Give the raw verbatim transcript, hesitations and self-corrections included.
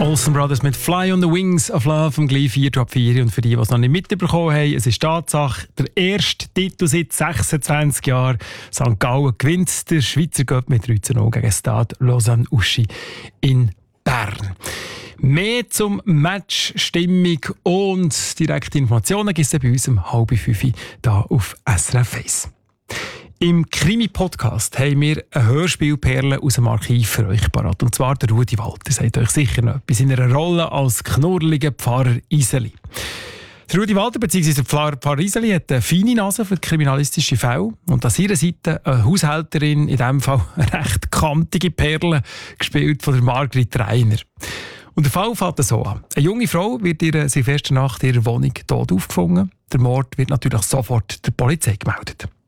Olsen Brothers mit Fly on the Wings of Love am gleich vier ab vier. Und für die, die es noch nicht mitbekommen haben, es ist Tatsache, der erste Titel seit sechsundzwanzig Jahren. Sankt Gallen gewinnt der Schweizer Cup mit drei zu null gegen Stade Lausanne-Uschi in Bern. Mehr zum Match, Stimmung und direkte Informationen gibt es bei uns um halb fünf hier auf S R F eins. Im Krimi-Podcast haben wir eine Hörspielperle aus dem Archiv für euch parat. Und zwar der Rudi Walter. Sagt euch sicher noch bei seiner Rolle als knurrliger Pfarrer Iseli. Der Rudi Walter bzw. der Pfarrer Iseli hat eine feine Nase für kriminalistische Fälle. Und an seiner Seite eine Haushälterin, in diesem Fall eine recht kantige Perle, gespielt von der Margrit Reiner. Und der Fall fängt so an. Eine junge Frau wird in der Silvesternacht in ihrer Wohnung tot aufgefunden. Der Mord wird natürlich sofort der Polizei gemeldet.